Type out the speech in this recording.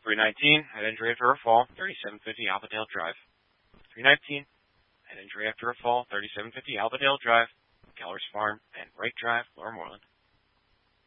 319, head injury after a fall, 3750 Albadale Drive. 319, head injury after a fall, 3750 Albadale Drive, Kellers Farm, and Wright Drive, Lower Moreland.